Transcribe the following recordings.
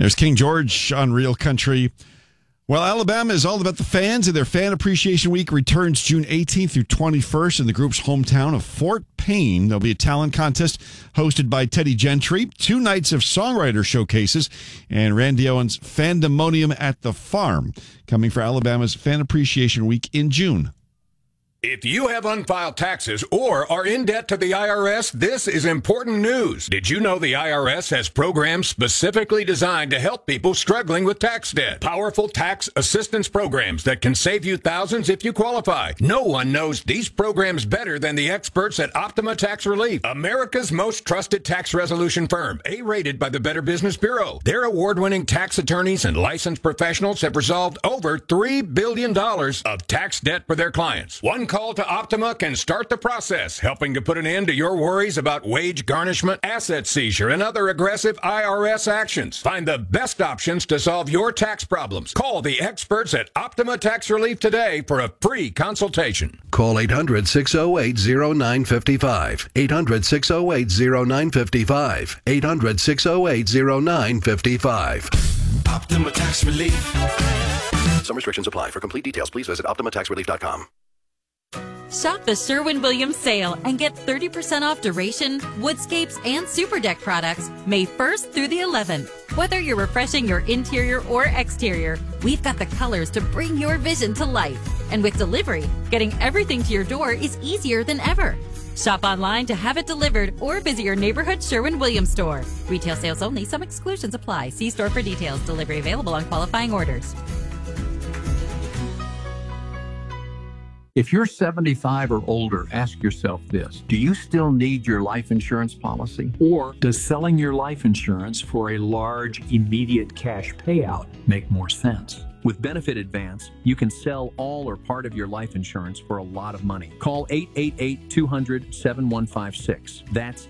There's King George on Real Country. Well, Alabama is all about the fans, and their Fan Appreciation Week returns June 18th through 21st in the group's hometown of Fort Payne. There'll be a talent contest hosted by Teddy Gentry, 2 nights of songwriter showcases, and Randy Owens' Fandemonium at the Farm, coming for Alabama's Fan Appreciation Week in June. If you have unfiled taxes or are in debt to the IRS, this is important news. Did you know the IRS has programs specifically designed to help people struggling with tax debt? Powerful tax assistance programs that can save you thousands if you qualify. No one knows these programs better than the experts at Optima Tax Relief, America's most trusted tax resolution firm, A-rated by the Better Business Bureau. Their award-winning tax attorneys and licensed professionals have resolved over $3 billion of tax debt for their clients. One call to Optima can start the process, helping to put an end to your worries about wage garnishment, asset seizure, and other aggressive IRS actions. Find the best options to solve your tax problems. Call the experts at Optima Tax Relief today for a free consultation. Call 800-608-0955. 800-608-0955. 800-608-0955. Optima Tax Relief. Some restrictions apply. For complete details, please visit OptimaTaxRelief.com. Shop the Sherwin-Williams sale and get 30% off duration, woodscapes, and super deck products May 1st through the 11th. Whether you're refreshing your interior or exterior, we've got the colors to bring your vision to life. And with delivery, getting everything to your door is easier than ever. Shop online to have it delivered or visit your neighborhood Sherwin-Williams store. Retail sales only. Some exclusions apply. See store for details. Delivery available on qualifying orders. If you're 75 or older, ask yourself this. Do you still need your life insurance policy? Or does selling your life insurance for a large, immediate cash payout make more sense? With Benefit Advance, you can sell all or part of your life insurance for a lot of money. Call 888-200-7156. That's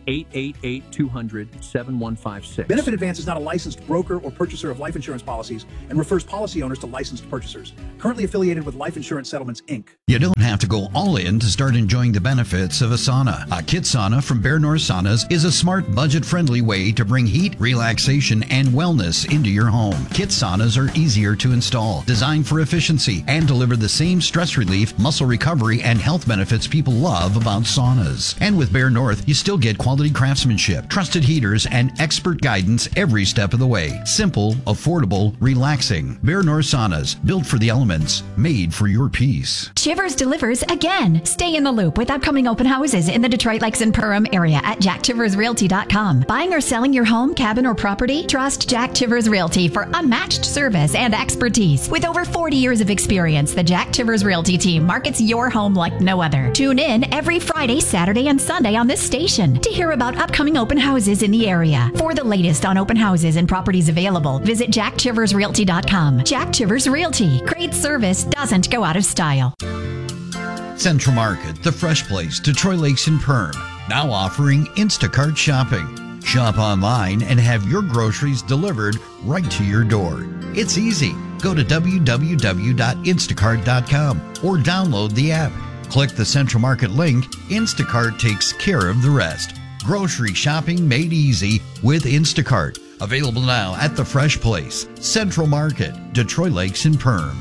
888-200-7156. Benefit Advance is not a licensed broker or purchaser of life insurance policies and refers policy owners to licensed purchasers. Currently affiliated with Life Insurance Settlements, Inc. You don't have to go all in to start enjoying the benefits of a sauna. A kit sauna from Bear North Saunas is a smart, budget-friendly way to bring heat, relaxation, and wellness into your home. Kit saunas are easier to install, designed for efficiency, and deliver the same stress relief, muscle recovery, and health benefits people love about saunas. And with Bear North, you still get quality craftsmanship, trusted heaters, and expert guidance every step of the way. Simple, affordable, relaxing. Bear North Saunas, built for the elements, made for your peace. Chivers delivers again. Stay in the loop with upcoming open houses in the Detroit Lakes and Perham area at jackchiversrealty.com. Buying or selling your home, cabin, or property? Trust Jack Chivers Realty for unmatched service and expertise. With over 40 years of experience, the Jack Chivers Realty team markets your home like no other. Tune in every Friday, Saturday, and Sunday on this station to hear about upcoming open houses in the area. For the latest on open houses and properties available, visit jackchiversrealty.com. Jack Chivers Realty. Great service doesn't go out of style. Central Market, the fresh place, Detroit Lakes and Perm, now offering Instacart shopping. Shop online and have your groceries delivered right to your door. It's easy. Go to www.instacart.com or download the app. Click the Central Market link. Instacart takes care of the rest. Grocery shopping made easy with Instacart. Available now at The Fresh Place, Central Market, Detroit Lakes and Perm.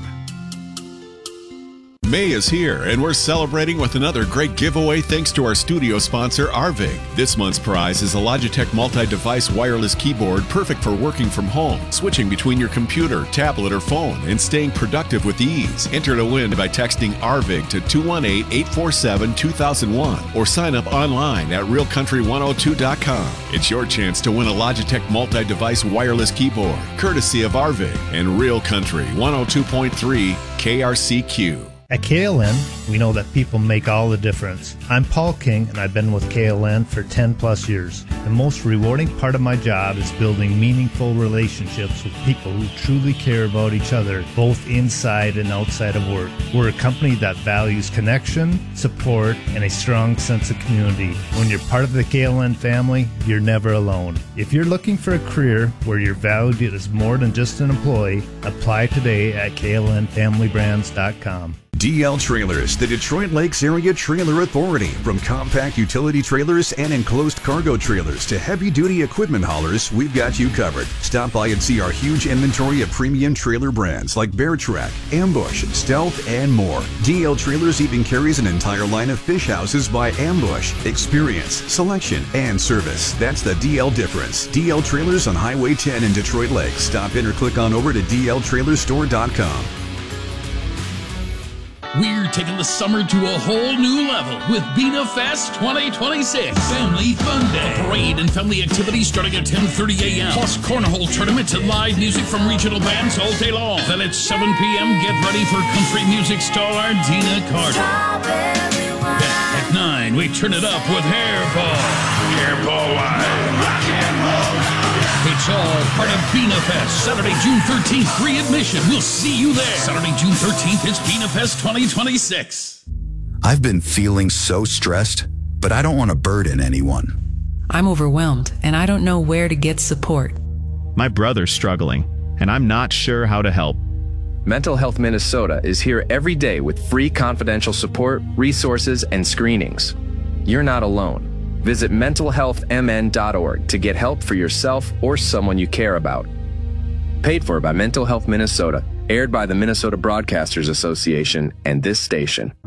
May is here, and we're celebrating with another great giveaway thanks to our studio sponsor, Arvig. This month's prize is a Logitech multi-device wireless keyboard perfect for working from home, switching between your computer, tablet, or phone, and staying productive with ease. Enter to win by texting Arvig to 218-847-2001 or sign up online at realcountry102.com. It's your chance to win a Logitech multi-device wireless keyboard, courtesy of Arvig and Real Country 102.3 KRCQ. At KLN, we know that people make all the difference. I'm Paul King, and I've been with KLN for 10 plus years. The most rewarding part of my job is building meaningful relationships with people who truly care about each other, both inside and outside of work. We're a company that values connection, support, and a strong sense of community. When you're part of the KLN family, you're never alone. If you're looking for a career where you're valued as more than just an employee, apply today at klnfamilybrands.com. DL Trailers, Trailers, the Detroit Lakes Area Trailer Authority. From compact utility trailers and enclosed cargo trailers to heavy-duty equipment haulers, we've got you covered. Stop by and see our huge inventory of premium trailer brands like Bear Track, Ambush, Stealth, and more. DL Trailers even carries an entire line of fish houses by Ambush. Experience, selection, and service. That's the DL difference. DL Trailers on Highway 10 in Detroit Lakes. Stop in or click on over to dltrailerstore.com. We're taking the summer to a whole new level with Bina Fest 2026. Family Fun Day. A parade and family activities starting at 10:30 a.m. Plus cornhole tournaments and live music from regional bands all day long. Then at 7 p.m., get ready for country music star Dina Carter. Then at 9, we turn it up with Hairball. Hairball Live. Rock and roll. It's all part of Bina Fest. Saturday, June 13th, free admission. We'll see you there. Saturday, June 13th, it's Bina Fest 2026. I've been feeling so stressed, but I don't want to burden anyone. I'm overwhelmed, and I don't know where to get support. My brother's struggling, and I'm not sure how to help. Mental Health Minnesota is here every day with free confidential support, resources, and screenings. You're not alone. Visit mentalhealthmn.org to get help for yourself or someone you care about. Paid for by Mental Health Minnesota, aired by the Minnesota Broadcasters Association and this station.